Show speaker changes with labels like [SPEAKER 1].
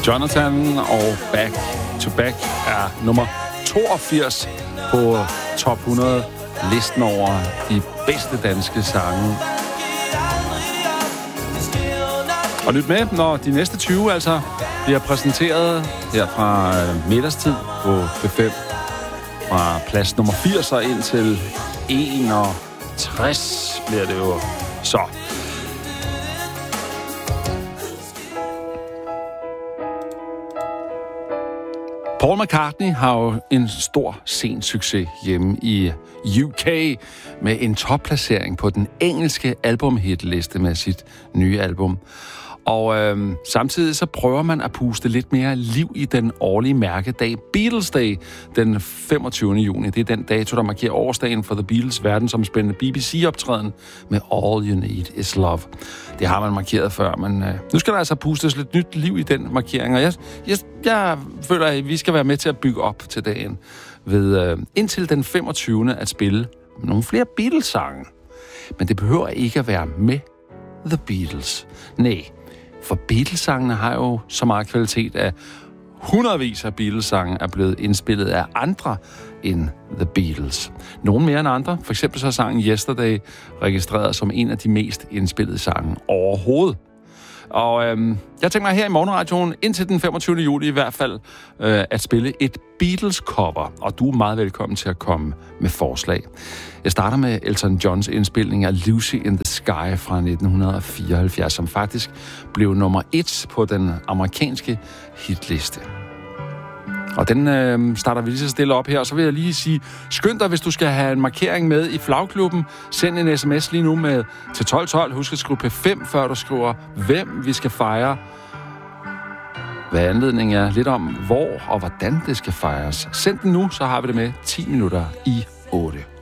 [SPEAKER 1] Jonathan og Back to Back er nummer 82 på top 100 listen over de bedste danske sange. Og lyt med, når de næste 20 altså bliver præsenteret her fra middagstid på P5. Fra plads nummer 80 og ind til 61 bliver det jo så. Paul McCartney har jo en stor scensucces hjemme i UK med en topplacering på den engelske albumhitliste med sit nye album. Og samtidig så prøver man at puste lidt mere liv i den årlige mærkedag, Beatles Day, den 25. juni. Det er den dato, der markerer årsdagen for The Beatles verdensomspændende BBC-optræden med All You Need Is Love. Det har man markeret før, men nu skal der altså pustes lidt nyt liv i den markering, og jeg føler, at vi skal være med til at bygge op til dagen ved indtil den 25. at spille nogle flere Beatles-sange. Men det behøver ikke at være med The Beatles. Nej. For Beatles-sangene har jo så meget kvalitet, at hundredvis af Beatles-sange er blevet indspillet af andre end The Beatles. Nogle mere end andre. For eksempel så er sangen Yesterday registreret som en af de mest indspillede sange overhovedet. Og jeg tænker mig her i Morgenradioen indtil den 25. juli i hvert fald at spille et Beatles-cover, og du er meget velkommen til at komme med forslag. Jeg starter med Elton Johns indspilning af Lucy in the Sky fra 1974, som faktisk blev nummer 1 på den amerikanske hitliste. Og den starter vi lige så stille op her, og så vil jeg lige sige, skynd dig, hvis du skal have en markering med i flagklubben. Send en sms lige nu med til 1212. Husk at skrive P5, før du skriver, hvem vi skal fejre. Hvad anledningen er, lidt om hvor og hvordan det skal fejres. Send den nu, så har vi det med 10 minutter i 8.